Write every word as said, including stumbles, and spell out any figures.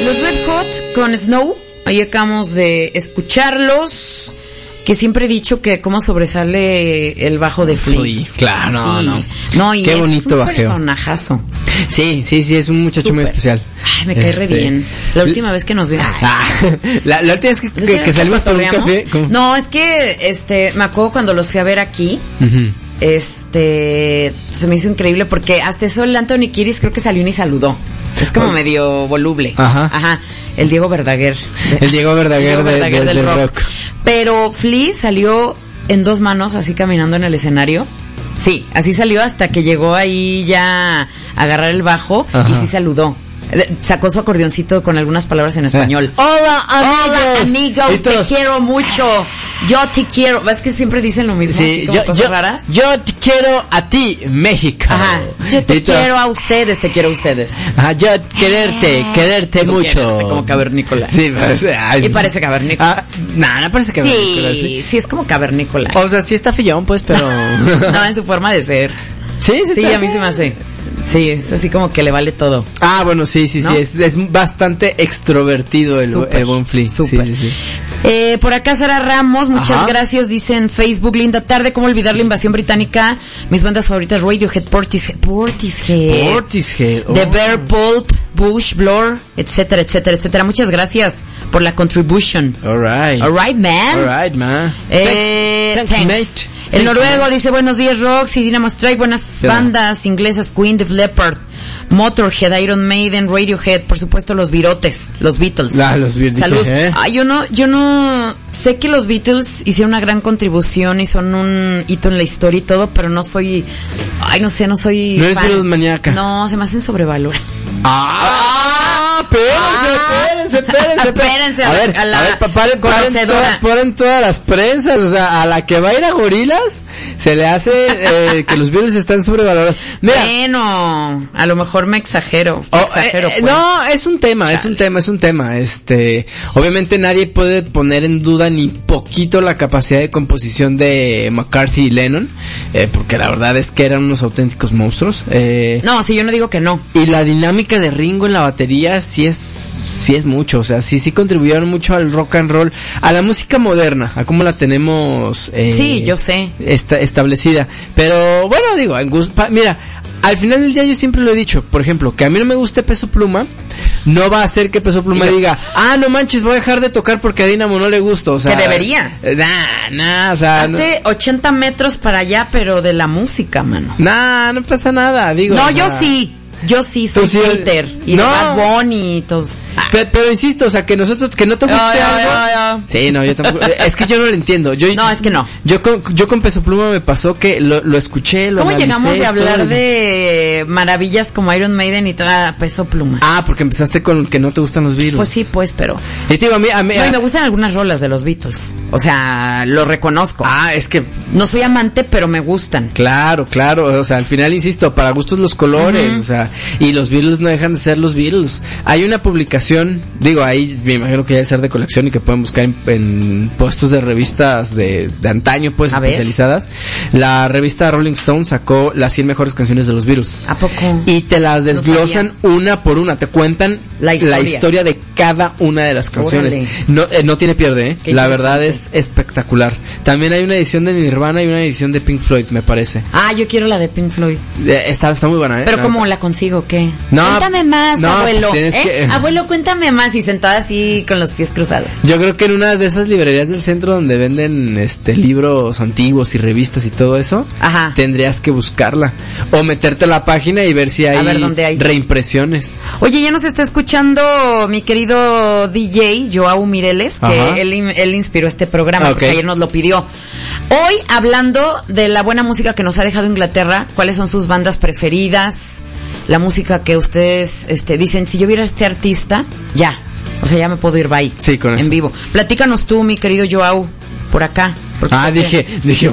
Los Red Hot con Snow, ahí acabamos de escucharlos. Que siempre he dicho que cómo sobresale el bajo de Flea. Flea. Claro, no, sí. no. No, y qué es bonito un bajeo. personajazo. Sí, sí, sí, es un muchacho Súper. muy especial. Ay, me cae Este... re bien. La última vez que nos vimos. Ah, la, la última vez que, que, que salimos por un café. ¿Cómo? No, es que, este, me acuerdo cuando los fui a ver aquí. Uh-huh. Este, se me hizo increíble porque hasta eso el Anthony Kiedis creo que salió y ni saludó. Es como medio voluble. Ajá. Ajá. El Diego Verdaguer. El Diego Verdaguer, Diego Verdaguer de, de, del, del rock. rock. Pero Flea salió en dos manos así caminando en el escenario. Sí, así salió hasta que llegó ahí ya a agarrar el bajo. Ajá. Y sí saludó. Sacó su acordeoncito con algunas palabras en español. Eh. Hola, amigos. Hola, amigos. Estos... Te quiero mucho. Yo te quiero. ¿Ves que siempre dicen lo mismo? Sí, como yo, cosas yo, raras. Yo te quiero a ti, México. Ajá. Yo te quiero a ustedes, te quiero a ustedes. Ajá, yo quererte, ah, quererte mucho. Quererte, como cavernícola. Sí, parece. Ay, y parece cavernícola. Ah, no, no parece cavernícola. Sí, sí, sí, es como cavernícola. O sea, sí está fillón, pues, pero. No, en su forma de ser. Sí, sí, sí, a mí se me hace. Sí, es así como que le vale todo. Ah, bueno, sí, sí, ¿no? sí, es, es bastante extrovertido el, el buen Flea. Súper. Sí, sí, sí. Eh, por acá Sara Ramos, muchas Ajá. gracias, dice en Facebook, linda tarde, ¿cómo olvidar la invasión británica? Mis bandas favoritas, Radiohead, Portishead, Portishead, Portishead, oh. The Bear Pulp, Bush, Blur, etcétera, etcétera, etcétera. Muchas gracias por la contribution. Alright. Alright, man. Alright, man. Eh, thanks, thanks, thanks. Mate. El noruego dice, buenos días, Roxy, Dynamo Strike, buenas sí, bandas no. inglesas, Queen, Def Leppard, Motorhead, Iron Maiden, Radiohead, por supuesto los virotes, los Beatles. Ah, los Beatles. Salud. ¿Eh? Ay, yo no, yo no sé que los Beatles hicieron una gran contribución y son un hito en la historia y todo, pero no soy, ay, no sé, no soy No eres Beatles maníaca. No, se me hacen sobrevalorados. Ah, espérense, espérense, espérense. Espérense. A ver, a, la, a ver, paren, paren, todas, paren todas las prensas, o sea, a la que va a ir a Gorilas, se le hace eh, que los Beatles están sobrevalorados. Mira. Bueno, a lo mejor me exagero. Oh, exagero eh, pues. No, es un tema, Chale. es un tema, es un tema. Este, obviamente nadie puede poner en duda ni poquito la capacidad de composición de McCarthy y Lennon, eh, porque la verdad es que eran unos auténticos monstruos. Eh, no, sí, yo no digo que no. Y la dinámica de Ringo en la batería sí es, sí es mucho, o sea, sí, sí contribuyeron mucho al rock and roll, a la música moderna, a cómo la tenemos, eh, sí, yo sé, esta, establecida. Pero bueno, digo, en gusto, pa, mira, al final del día yo siempre lo he dicho, por ejemplo, que a mí no me guste Peso Pluma, no va a hacer que Peso Pluma diga, ah, no manches, voy a dejar de tocar porque a Dynamo no le gusta, o sea. Que debería. Nah, nah, o sea. Hazte no. ochenta metros para allá, pero de la música, mano. Nah, no pasa nada, digo. No, o sea, yo sí. Yo sí soy sí, Twitter y no. de Bad Bunny y todos. Pero, pero insisto, o sea, que nosotros, que no te guste yo, yo, algo. Yo, yo. Sí, no, yo tampoco. Es que yo no lo entiendo. Yo, no, es que no. Yo con, yo con Peso Pluma me pasó que lo, lo escuché, lo ¿Cómo analicé, llegamos de hablar todo. de maravillas como Iron Maiden y toda Peso Pluma? Ah, porque empezaste con que no te gustan los Beatles. Pues sí, pues, pero. Y te digo, a mí, a mí, no, a... y me gustan algunas rolas de los Beatles. O sea, lo reconozco. Ah, es que. No soy amante, pero me gustan. Claro, claro. O sea, al final, insisto, para gustos los colores. Uh-huh. O sea, y los Beatles no dejan de ser los Beatles. Hay una publicación, digo, ahí me imagino que ya es ser de colección y que pueden buscar en, en puestos de revistas de, de antaño, pues, a especializadas. Ver. La revista Rolling Stone sacó las cien mejores canciones de los Beatles. ¿A poco? Y te las desglosan no una por una, te cuentan la historia. la historia de cada una de las canciones. Órale. No, eh, no tiene pierde, ¿eh? Qué la verdad es espectacular. También hay una edición de Nirvana y una edición de Pink Floyd, me parece. Ah, yo quiero la de Pink Floyd. Eh, está, está muy buena, ¿eh? Pero no, ¿cómo la consigo? ¿Qué? No, cuéntame más, no, abuelo. Pues ¿Eh? que... Abuelo, cuéntame más. Y sentada así con los pies cruzados. Yo creo que en una de esas librerías del centro donde venden este libros antiguos y revistas y todo eso, Ajá. tendrías que buscarla. O meterte a la página y ver si hay, a ver dónde hay reimpresiones. Oye, ya nos está escuchando mi querido D J, Joao Mireles, que él, él inspiró este programa, okay. porque ayer nos lo pidió. Hoy, hablando de la buena música que nos ha dejado Inglaterra, ¿cuáles son sus bandas preferidas? La música que ustedes este, dicen, si yo viera a este artista, ya. O sea, ya me puedo ir bye. Sí, con eso. En vivo. Platícanos tú, mi querido Joao, por acá. Ah, dije, dije,